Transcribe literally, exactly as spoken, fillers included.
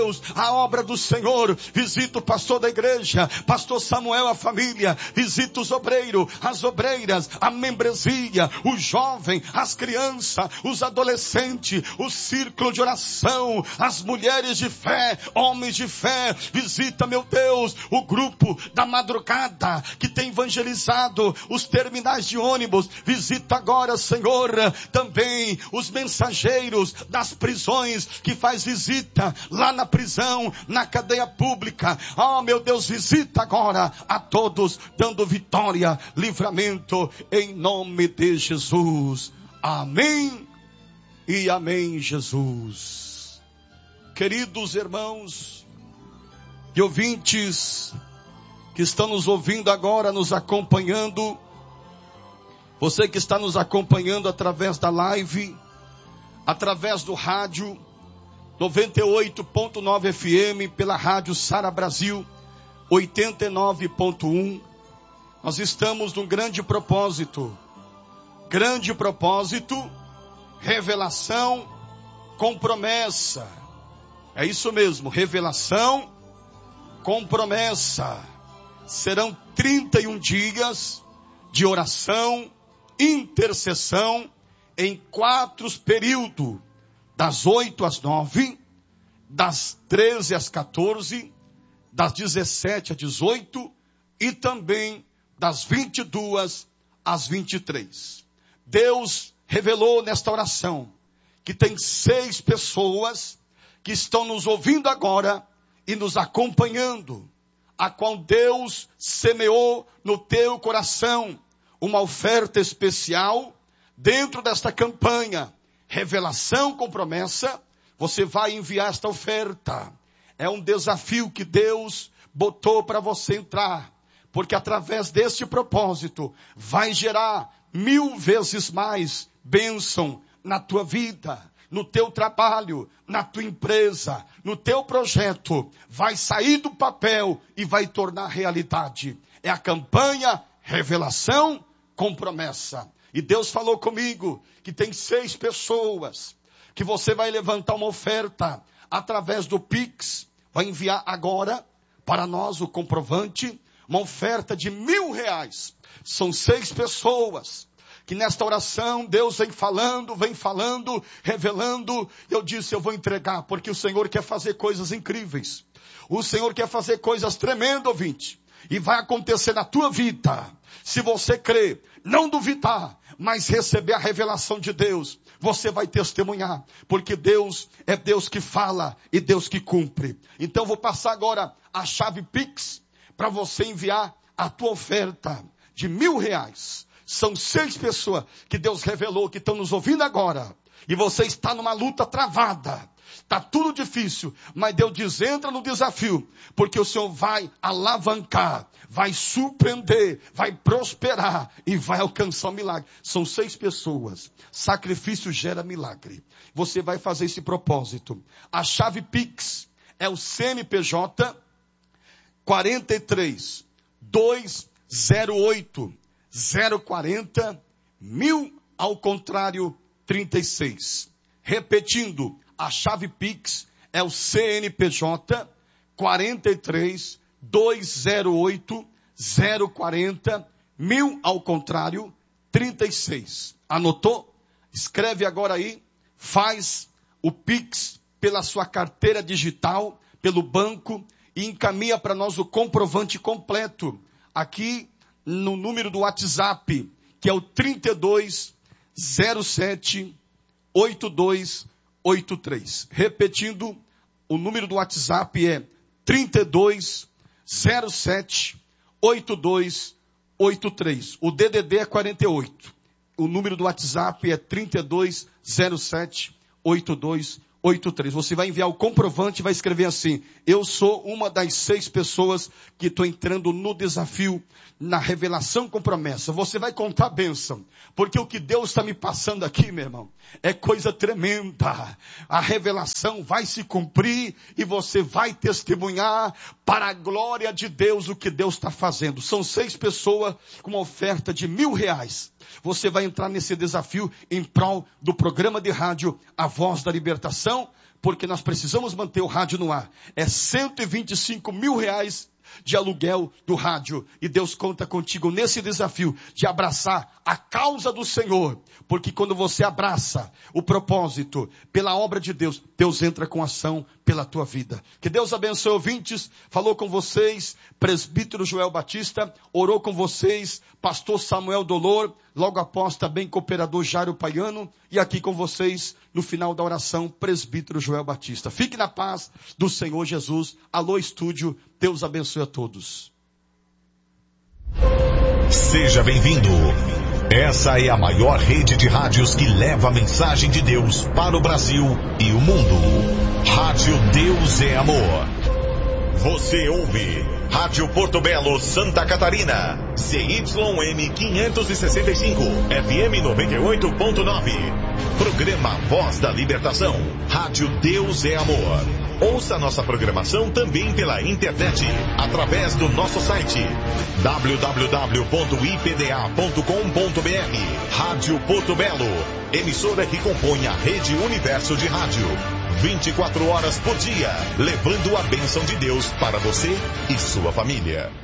Deus, a obra do Senhor. Visita o pastor da igreja, pastor Samuel, a família. Visita os obreiros, as obreiras, a membresia, o jovem, as crianças, os adolescentes, o círculo de oração, as mulheres de fé, homens de fé. Visita, meu Deus, o grupo da madrugada que tem evangelizado os terminais de ônibus. Visita agora, Senhor, também os mensageiros das prisões que faz visita lá na prisão, na cadeia pública. Oh, meu Deus, visita agora a todos, dando vitória, livramento, em nome de Jesus. Amém e amém, Jesus. Queridos irmãos e ouvintes que estão nos ouvindo agora, nos acompanhando, você que está nos acompanhando através da live, através do rádio noventa e oito ponto nove F M, pela rádio Sara Brasil oitenta e nove ponto um, nós estamos num grande propósito, grande propósito, revelação com promessa. É isso mesmo, revelação com promessa. Serão trinta e um dias de oração, intercessão, em quatro períodos, das oito às nove, das treze às quatorze, das dezessete às dezoito e também das vinte e duas às vinte e três. Deus revelou nesta oração que tem seis pessoas que estão nos ouvindo agora e nos acompanhando, a qual Deus semeou no teu coração uma oferta especial dentro desta campanha, revelação com promessa. Você vai enviar esta oferta. É um desafio que Deus botou para você entrar, porque através deste propósito vai gerar mil vezes mais bênção na tua vida, no teu trabalho, na tua empresa, no teu projeto. Vai sair do papel e vai tornar realidade. É a campanha Revelação com Promessa. E Deus falou comigo que tem seis pessoas que você vai levantar uma oferta através do Pix. Vai enviar agora para nós o comprovante, uma oferta de mil reais. São seis pessoas que nesta oração Deus vem falando, vem falando, revelando. Eu disse, eu vou entregar, porque o Senhor quer fazer coisas incríveis. O Senhor quer fazer coisas tremendas, ouvinte. E vai acontecer na tua vida. Se você crer, não duvidar, mas receber a revelação de Deus, você vai testemunhar. Porque Deus é Deus que fala e Deus que cumpre. Então vou passar agora a chave Pix para você enviar a tua oferta de mil reais. São seis pessoas que Deus revelou que estão nos ouvindo agora. E você está numa luta travada. Está tudo difícil, mas Deus diz, entra no desafio, porque o Senhor vai alavancar, vai surpreender, vai prosperar e vai alcançar o milagre. São seis pessoas. Sacrifício gera milagre. Você vai fazer esse propósito. A chave Pix é o C N P J quarenta e três, duzentos e oito, zero quarenta, mil ao contrário, trinta e seis. Repetindo, a chave Pix é o C N P J quarenta e três, duzentos e oito, zero quarenta, mil ao contrário, trinta e seis. Anotou? Escreve agora aí, faz o Pix pela sua carteira digital, pelo banco, e encaminha para nós o comprovante completo, aqui no número do WhatsApp, que é o trinta e dois, zero sete, oito dois oito três. Repetindo, o número do WhatsApp é trinta e dois, zero sete, oito dois oito três. O D D D é quarenta e oito. O número do WhatsApp é trinta e dois, zero sete, oito dois oito três. Você vai enviar o comprovante e vai escrever assim: eu sou uma das seis pessoas que estou entrando no desafio, na revelação com promessa. Você vai contar a bênção, porque o que Deus está me passando aqui, meu irmão, é coisa tremenda. A revelação vai se cumprir e você vai testemunhar para a glória de Deus o que Deus está fazendo. São seis pessoas com uma oferta de mil reais. Você vai entrar nesse desafio em prol do programa de rádio A Voz da Libertação, porque nós precisamos manter o rádio no ar. É cento e vinte e cinco mil reais de aluguel do rádio. E Deus conta contigo nesse desafio de abraçar a causa do Senhor. Porque quando você abraça o propósito pela obra de Deus, Deus entra com ação pela tua vida. Que Deus abençoe, ouvintes. Falou com vocês, presbítero Joel Batista. Orou com vocês, pastor Samuel Dolor. Logo após também cooperador Jairo Paiano. E aqui com vocês, no final da oração, presbítero Joel Batista. Fique na paz do Senhor Jesus. Alô, estúdio. Deus abençoe a todos. Seja bem-vindo. Essa é a maior rede de rádios que leva a mensagem de Deus para o Brasil e o mundo. Rádio Deus é Amor. Você ouve Rádio Porto Belo, Santa Catarina. C Y M quinhentos e sessenta e cinco, F M noventa e oito ponto nove. Programa Voz da Libertação. Rádio Deus é Amor. Ouça nossa programação também pela internet, através do nosso site w w w ponto i p d a ponto com ponto b r. Rádio Porto Belo, emissora que compõe a rede Universo de Rádio. vinte e quatro horas por dia, levando a bênção de Deus para você e sua família.